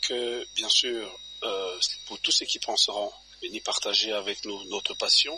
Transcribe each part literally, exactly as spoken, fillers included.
que, bien sûr, euh, pour tous ceux qui penseront venir partager avec nous notre passion,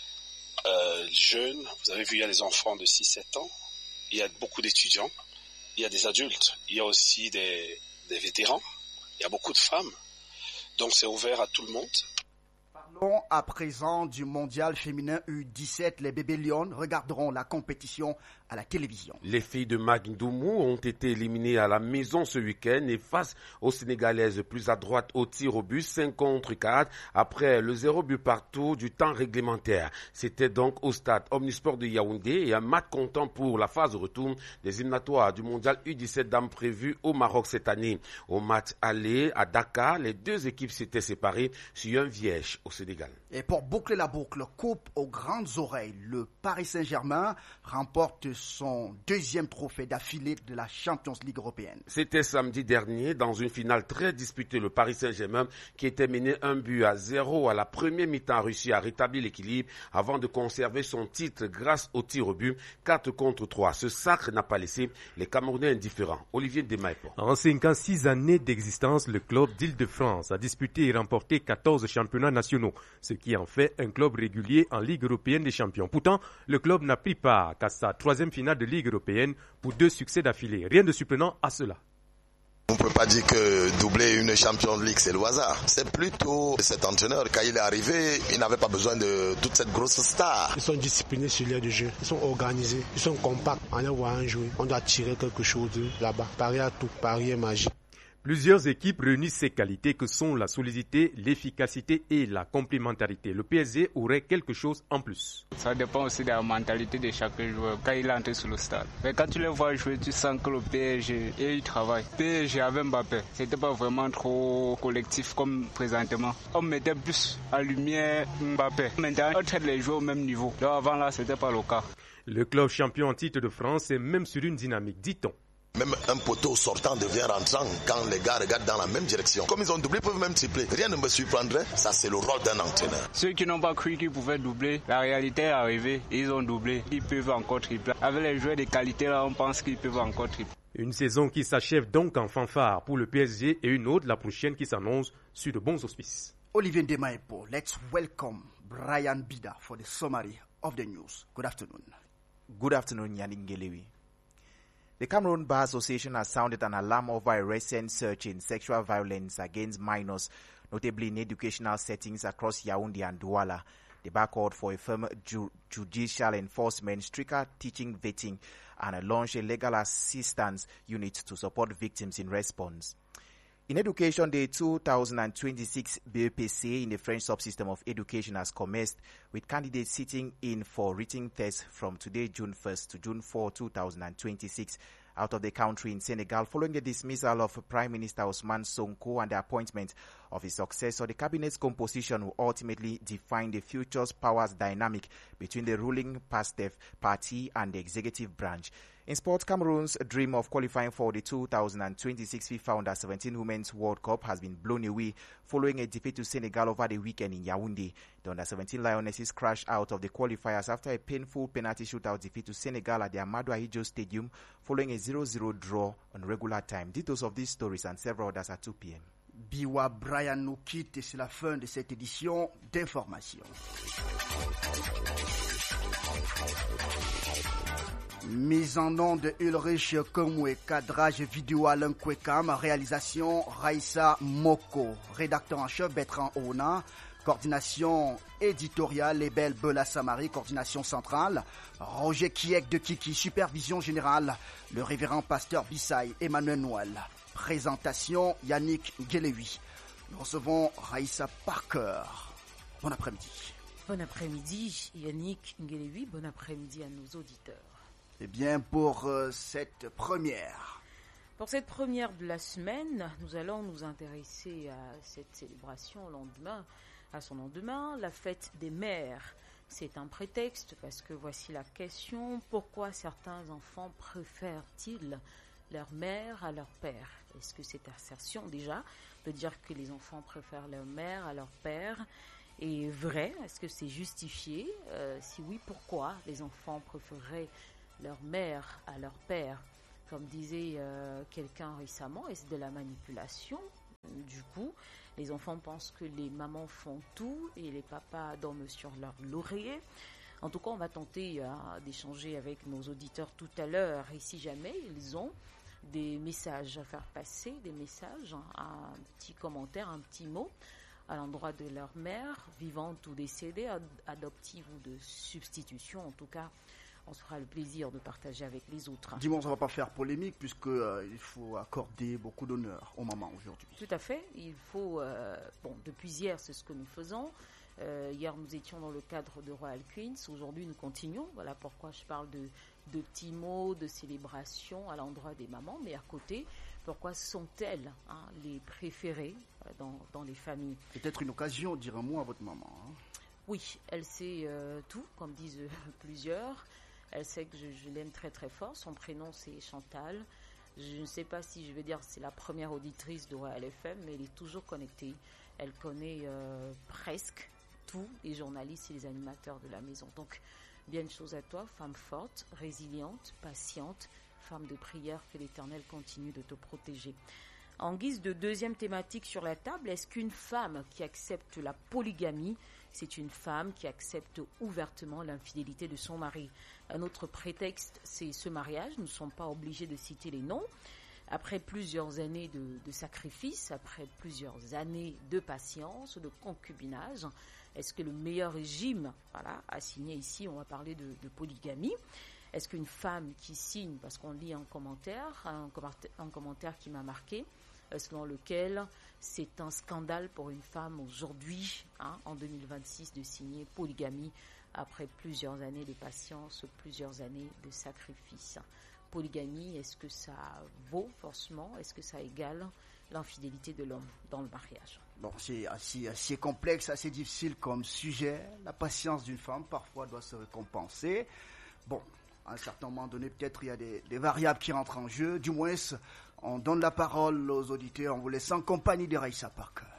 euh, jeunes, vous avez vu, il y a des enfants de six sept ans, il y a beaucoup d'étudiants, il y a des adultes, il y a aussi des, des vétérans, il y a beaucoup de femmes. Donc c'est ouvert à tout le monde. Parlons à présent du mondial féminin U dix-sept. Les bébés Lions regarderont la compétition à la télévision. Les filles de Magdoumou ont été éliminées à la maison ce week-end et face aux Sénégalaises plus à droite au tir au but, cinq contre quatre, après le zéro but partout du temps réglementaire. C'était donc au stade Omnisport de Yaoundé et un match comptant pour la phase de retour des éliminatoires du mondial U dix-sept dames prévu au Maroc cette année. Au match aller à Dakar, les deux équipes s'étaient séparées sur un Viège au Sénégal. Et pour boucler la boucle, coupe aux grandes oreilles, le Paris Saint-Germain remporte son deuxième trophée d'affilée de la Champions League européenne. C'était samedi dernier dans une finale très disputée. Le Paris Saint-Germain, qui était mené un but à zéro à la première mi-temps, a réussi à rétablir l'équilibre avant de conserver son titre grâce au tir au but, quatre contre trois. Ce sacre n'a pas laissé les Camerounais indifférents. Olivier Desmaïpo. En cinquante-six années d'existence, le club d'Île-de-France a disputé et remporté quatorze championnats nationaux, ce qui en fait un club régulier en Ligue européenne des champions. Pourtant, le club n'a pris part qu'à sa troisième finale de Ligue européenne pour deux succès d'affilée. Rien de surprenant à cela. On ne peut pas dire que doubler une Champions League, c'est le hasard. C'est plutôt cet entraîneur, quand il est arrivé, il n'avait pas besoin de toute cette grosse star. Ils sont disciplinés sur l'air de jeu, ils sont organisés, ils sont compacts. En les voyant jouer, on doit tirer quelque chose là-bas. Paris à tout, Paris est magique. Plusieurs équipes réunissent ces qualités que sont la solidité, l'efficacité et la complémentarité. Le P S G aurait quelque chose en plus. Ça dépend aussi de la mentalité de chaque joueur quand il entre sur le stade. Mais quand tu les vois jouer, tu sens que le P S G, et il travaille. P S G avec Mbappé, c'était pas vraiment trop collectif comme présentement. On mettait plus en lumière Mbappé. Maintenant, on traite les joueurs au même niveau. Donc avant là, c'était pas le cas. Le club champion en titre de France est même sur une dynamique, dit-on. Même un poteau sortant devient rentrant quand les gars regardent dans la même direction. Comme ils ont doublé, ils peuvent même tripler. Rien ne me surprendrait. Ça, c'est le rôle d'un entraîneur. Ceux qui n'ont pas cru qu'ils pouvaient doubler, la réalité est arrivée. Ils ont doublé. Ils peuvent encore tripler. Avec les joueurs de qualité, là, on pense qu'ils peuvent encore tripler. Une saison qui s'achève donc en fanfare pour le P S G et une autre, la prochaine, qui s'annonce sur de bons auspices. Olivier Desmaïpo, let's welcome Brian Bida for the summary of the news. Good afternoon. Good afternoon, Yannick Ngelewi. The Cameroon Bar Association has sounded an alarm over a recent surge in sexual violence against minors, notably in educational settings across Yaoundé and Douala. The bar called for a firm ju- judicial enforcement, stricter teaching vetting, and launched a legal assistance unit to support victims in response. In education, the two thousand twenty-six B E P C in the French subsystem of education has commenced, with candidates sitting in for written tests from today, June first to June fourth, two thousand twenty-six, out of the country in Senegal, following the dismissal of Prime Minister Ousmane Sonko and the appointment of his successor. The cabinet's composition will ultimately define the future's powers dynamic between the ruling PASTEF party and the executive branch. In sports, Cameroon's dream of qualifying for the two thousand twenty-six FIFA Under seventeen Women's World Cup has been blown away following a defeat to Senegal over the weekend in Yaoundé. The Under seventeen Lionesses crashed out of the qualifiers after a painful penalty shootout defeat to Senegal at the Amadou Ahidjo Stadium following a zero zero draw on regular time. Details of these stories and several others at two p.m. Biwa Brian nous quitte et c'est la fin de cette édition d'information. Mise en onde de Ulrich Komwe, cadrage vidéo Alain Kwekam, réalisation Raissa Moko, rédacteur en chef Bertrand Ona, coordination éditoriale Lebel Bela Samari, coordination centrale Roger Kiek de Kiki, supervision générale le révérend pasteur Bissaï Emmanuel Noël, présentation Yannick Ngelewi. Nous recevons Raissa Parker. Bon après-midi. Bon après-midi Yannick Ngelewi, bon après-midi à nos auditeurs. Eh bien, pour euh, cette première. Pour cette première de la semaine, nous allons nous intéresser à cette célébration au lendemain, à son lendemain, la fête des mères. C'est un prétexte parce que voici la question, pourquoi certains enfants préfèrent-ils leur mère à leur père? Est-ce que cette assertion déjà de dire que les enfants préfèrent leur mère à leur père est vraie? Est-ce que c'est justifié? euh, Si oui, pourquoi les enfants préféreraient leur mère à leur père? Comme disait euh, quelqu'un récemment, est-ce de la manipulation? Du coup, les enfants pensent que les mamans font tout et les papas dorment sur leur laurier. En tout cas, on va tenter euh, d'échanger avec nos auditeurs tout à l'heure. Et si jamais ils ont des messages à faire passer, des messages, un petit commentaire, un petit mot à l'endroit de leur mère, vivante ou décédée, adoptive ou de substitution, en tout cas, on se fera le plaisir de partager avec les autres. Dimanche, on ne va pas faire polémique puisque euh, il faut accorder beaucoup d'honneur aux mamans aujourd'hui. Tout à fait. Il faut, euh, bon, depuis hier, c'est ce que nous faisons. Euh, hier, nous étions dans le cadre de Royal Queens. Aujourd'hui, nous continuons. Voilà pourquoi je parle de, de petits mots, de célébration à l'endroit des mamans. Mais à côté, pourquoi sont-elles hein, les préférées euh, dans, dans les familles? Peut-être une occasion de dire un mot à votre maman. Hein. Oui, elle sait euh, tout, comme disent euh, plusieurs. Elle sait que je, je l'aime très très fort. Son prénom, c'est Chantal. Je ne sais pas si je vais dire c'est la première auditrice de Royal F M, mais elle est toujours connectée. Elle connaît euh, presque tous les journalistes et les animateurs de la maison. Donc, bien de choses à toi, femme forte, résiliente, patiente, femme de prière, que l'Éternel continue de te protéger. En guise de deuxième thématique sur la table, est-ce qu'une femme qui accepte la polygamie, c'est une femme qui accepte ouvertement l'infidélité de son mari? Un autre prétexte, c'est ce mariage. Nous ne sommes pas obligés de citer les noms. Après plusieurs années de, de sacrifice, après plusieurs années de patience, de concubinage, est-ce que le meilleur régime, voilà, à signer ici, on va parler de, de polygamie? Est-ce qu'une femme qui signe, parce qu'on lit un commentaire, un commentaire, un commentaire qui m'a marqué, selon lequel c'est un scandale pour une femme aujourd'hui, hein, en deux mille vingt-six, de signer polygamie après plusieurs années de patience, plusieurs années de sacrifice. Polygamie, est-ce que ça vaut forcément, est-ce que ça égale l'infidélité de l'homme dans le mariage? Bon, c'est assez, assez complexe, assez difficile comme sujet. La patience d'une femme parfois doit se récompenser. Bon, à un certain moment donné, peut-être il y a des, des variables qui rentrent en jeu. Du moins, on donne la parole aux auditeurs en vous laissant en compagnie de Raissa Parker.